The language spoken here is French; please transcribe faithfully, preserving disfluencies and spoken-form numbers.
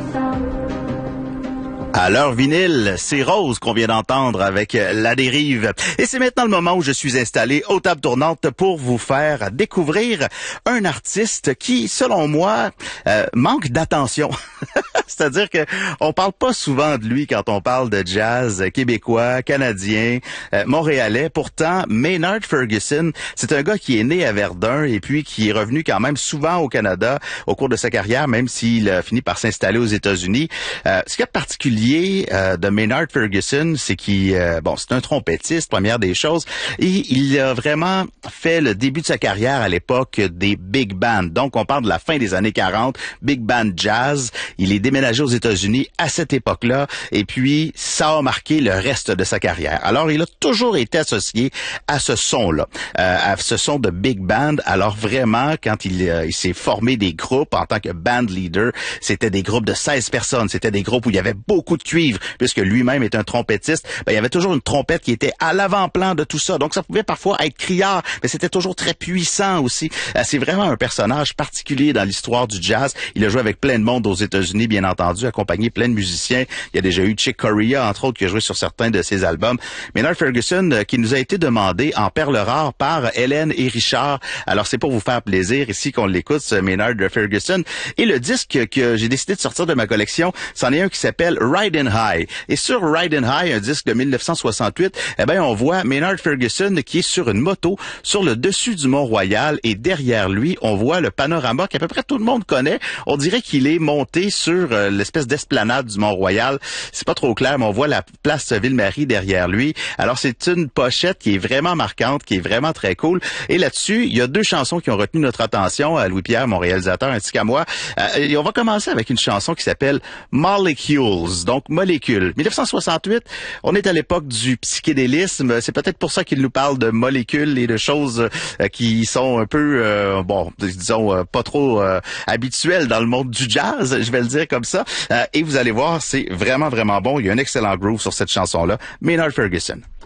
À l'heure vinyle, c'est Rose qu'on vient d'entendre avec La Dérive. Et c'est maintenant le moment où je suis installé aux tables tournantes pour vous faire découvrir un artiste qui, selon moi, euh, manque d'attention. C'est-à-dire que on parle pas souvent de lui quand on parle de jazz québécois, canadien, euh, montréalais. Pourtant, Maynard Ferguson, c'est un gars qui est né à Verdun et puis qui est revenu quand même souvent au Canada au cours de sa carrière, même s'il a fini par s'installer aux États-Unis. Euh, ce qui est particulier euh, de Maynard Ferguson, c'est qu'il, euh, bon, c'est un trompettiste, première des choses, et il a vraiment fait le début de sa carrière à l'époque des big bands. Donc, on parle de la fin des années quarante, big band jazz. Il est déménagé aux États-Unis à cette époque-là, et puis ça a marqué le reste de sa carrière. Alors, il a toujours été associé à ce son-là, euh, à ce son de big band. Alors vraiment, quand il, euh, il s'est formé des groupes en tant que band leader, c'était des groupes de seize personnes, c'était des groupes où il y avait beaucoup de cuivre, puisque lui-même est un trompettiste. Ben, il y avait toujours une trompette qui était à l'avant-plan de tout ça. Donc, ça pouvait parfois être criard, mais c'était toujours très puissant aussi. Euh, c'est vraiment un personnage particulier dans l'histoire du jazz. Il a joué avec plein de monde aux États-Unis, bien entendu, accompagné plein de musiciens. Il y a déjà eu Chick Corea, entre autres, qui a joué sur certains de ses albums. Maynard Ferguson, euh, qui nous a été demandé en perles rares par Hélène et Richard. Alors, c'est pour vous faire plaisir ici qu'on l'écoute, ce Maynard Ferguson. Et le disque que j'ai décidé de sortir de ma collection, c'en est un qui s'appelle Ridin' High. Et sur Ridin' High, un disque de mille neuf cent soixante-huit, eh ben, on voit Maynard Ferguson qui est sur une moto sur le dessus du Mont-Royal et derrière lui, on voit le panorama qu'à peu près tout le monde connaît. On dirait qu'il est monté sur euh, l'espèce d'esplanade du Mont-Royal. C'est pas trop clair, mais on voit la place Ville-Marie derrière lui. Alors, c'est une pochette qui est vraiment marquante, qui est vraiment très cool. Et là-dessus, il y a deux chansons qui ont retenu notre attention, à Louis-Pierre, mon réalisateur, ainsi qu'à moi. Euh, et on va commencer avec une chanson qui s'appelle Molecules, donc molécules. mille neuf cent soixante-huit, on est à l'époque du psychédélisme. C'est peut-être pour ça qu'il nous parle de molécules et de choses euh, qui sont un peu, euh, bon, disons, euh, pas trop euh, habituelles dans le monde du jazz, je vais le dire comme ça. Euh, et vous allez voir, c'est vraiment, vraiment bon. Il y a un excellent groove sur cette chanson-là. Maynard Ferguson.